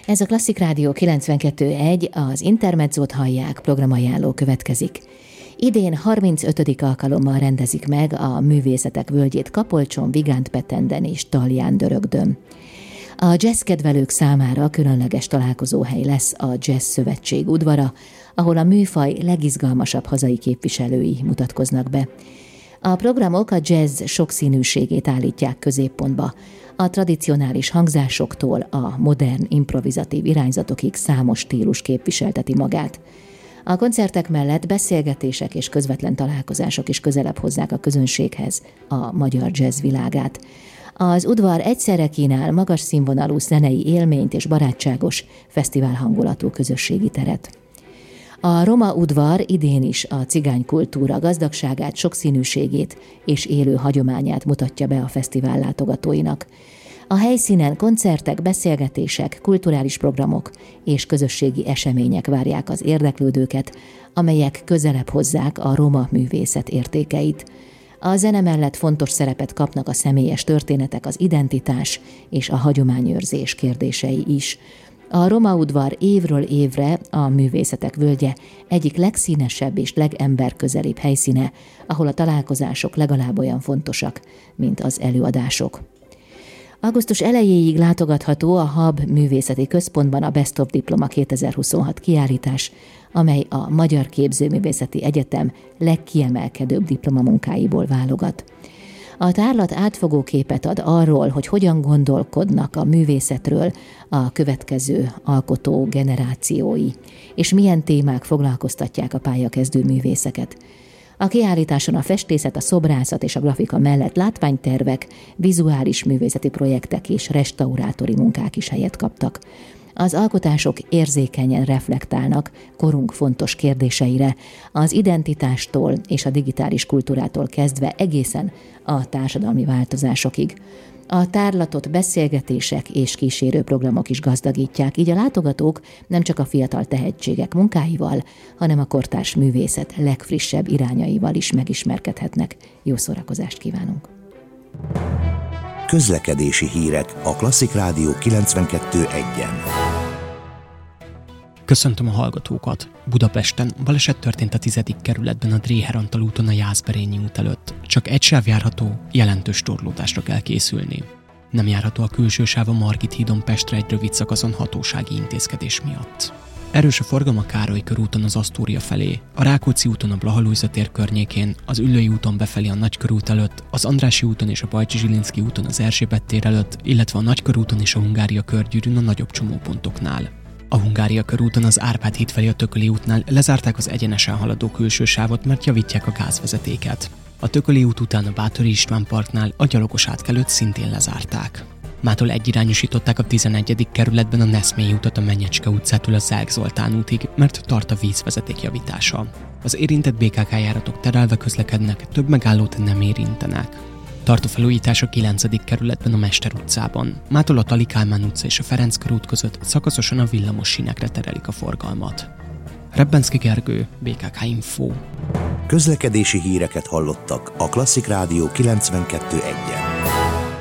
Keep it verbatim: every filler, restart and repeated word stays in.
Ez a Klasszik Rádió kilencvenkettő egy, az Intermezzót hallják, programajánló következik. Idén harmincötödik alkalommal rendezik meg a Művészetek Völgyét Kapolcson, Vigántpetenden és Talján-Dörögdön. A jazz kedvelők számára különleges találkozóhely lesz a Jazz Szövetség udvara, ahol a műfaj legizgalmasabb hazai képviselői mutatkoznak be. A programok a jazz sokszínűségét állítják középpontba. A tradicionális hangzásoktól a modern improvizatív irányzatokig számos stílus képviselteti magát. A koncertek mellett beszélgetések és közvetlen találkozások is közelebb hozzák a közönséghez a magyar jazz világát. Az udvar egyszerre kínál magas színvonalú zenei élményt és barátságos, fesztivál hangulatú közösségi teret. A Roma udvar idén is a cigánykultúra gazdagságát, sokszínűségét és élő hagyományát mutatja be a fesztivál látogatóinak. A helyszínen koncertek, beszélgetések, kulturális programok és közösségi események várják az érdeklődőket, amelyek közelebb hozzák a roma művészet értékeit. A zene mellett fontos szerepet kapnak a személyes történetek, az identitás és a hagyományőrzés kérdései is. A Roma udvar évről évre a Művészetek Völgye egyik legszínesebb és legemberközelibb helyszíne, ahol a találkozások legalább olyan fontosak, mint az előadások. Augusztus elejéig látogatható a Hab Művészeti Központban a Best of Diploma kétezer-huszonhat kiállítás, amely a Magyar Képzőművészeti Egyetem legkiemelkedőbb diplomamunkáiból válogat. A tárlat átfogó képet ad arról, hogy hogyan gondolkodnak a művészetről a következő alkotó generációi, és milyen témák foglalkoztatják a pályakezdő művészeket. A kiállításon a festészet, a szobrászat és a grafika mellett látványtervek, vizuális művészeti projektek és restaurátori munkák is helyet kaptak. Az alkotások érzékenyen reflektálnak korunk fontos kérdéseire, az identitástól és a digitális kultúrától kezdve egészen a társadalmi változásokig. A tárlatot beszélgetések és kísérő programok is gazdagítják, így a látogatók nem csak a fiatal tehetségek munkáival, hanem a kortárs művészet legfrissebb irányaival is megismerkedhetnek. Jó szórakozást kívánunk! Közlekedési hírek a Klasszik Rádió kilencvenkettő egyen. Köszöntöm a hallgatókat! Budapesten baleset történt a tizedik kerületben a Dréher-Antal úton a Jászberényi út előtt. Csak egy sáv járható, jelentős torlódásra kell készülni. Nem járható a külső sáv a Margit hídon Pestre egy rövid szakaszon hatósági intézkedés miatt. Erős a forgalom a Károly körúton az Asztória felé, a Rákóczi úton a Blaha-Lujza tér környékén, az Üllői úton befelé a Nagykörút előtt, az Andrássy úton és a Bajcsy-Zsilinszky úton az Erzsébet tér előtt, illetve a Nagykörúton és a Hungária körgyűrűn a nagyobb csomópontoknál. A Hungária körúton az Árpád híd felé a Tököli útnál lezárták az egyenesen haladó külső sávot, mert javítják a gázvezetéket. A Tököli út után a Báthori István parknál a gyalogos átkelőt szintén lezárták. Mától egyirányosították a tizenegyedik kerületben a Neszmélyi utat a Menyecske utcától a Zelk Zoltán útig, mert tart a vízvezeték javítása. Az érintett bé ká ká járatok terelve közlekednek, több megállót nem érintenek. Tart a felújítás a kilencedik kerületben a Mester utcában. Mától a Tali Kálmán utca és a Ferenc körút között szakaszosan a villamos sínekre terelik a forgalmat. Rebbenszky Gergő, bé ká ká Info. Közlekedési híreket hallottak a Klasszik Rádió kilencvenkettő egyen.